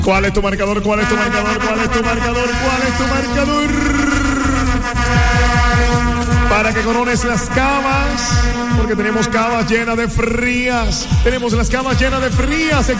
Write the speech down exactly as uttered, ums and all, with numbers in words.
¿Cuál es tu marcador? ¿Cuál es tu marcador? ¿Cuál es tu marcador? ¿Cuál es tu marcador? Para que corones las cavas, porque tenemos cavas llenas de frías. Tenemos las cavas llenas de frías.